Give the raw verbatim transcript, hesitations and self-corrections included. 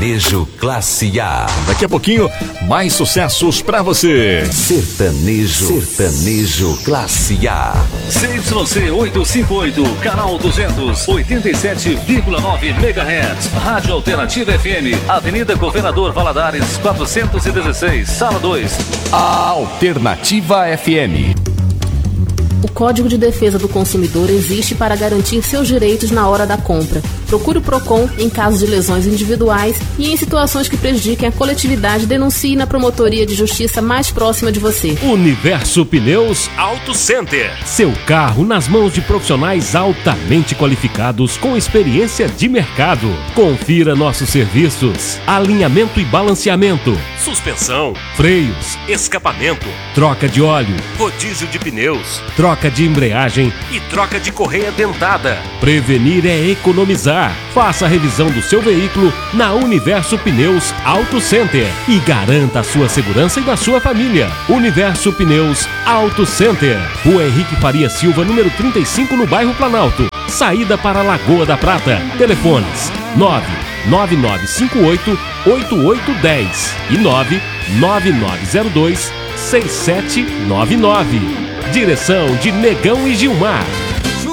Sertanejo Classe A. Daqui a pouquinho, mais sucessos pra você. Sertanejo, Sertanejo Classe A. C Y C oitocentos e cinquenta e oito, canal duzentos, oitenta e sete vírgula nove megahertz. Rádio Alternativa F M, Avenida Governador Valadares, quatrocentos e dezesseis, sala dois. A Alternativa F M. O Código de Defesa do Consumidor existe para garantir seus direitos na hora da compra. Procure o PROCON em caso de lesões individuais e em situações que prejudiquem a coletividade, denuncie na promotoria de justiça mais próxima de você. Universo Pneus Auto Center. Seu carro nas mãos de profissionais altamente qualificados com experiência de mercado. Confira nossos serviços: alinhamento e balanceamento, suspensão, freios, escapamento, troca de óleo, rodízio de pneus, troca de embreagem e troca de correia dentada. Prevenir é economizar. Faça a revisão do seu veículo na Universo Pneus Auto Center e garanta a sua segurança e da sua família. Universo Pneus Auto Center, Rua Henrique Faria Silva, número trinta e cinco, no bairro Planalto. Saída para Lagoa da Prata. Telefones nove nove nove cinco oito oito oito um zero e nove nove nove zero dois seis sete nove nove. Direção de Negão e Gilmar.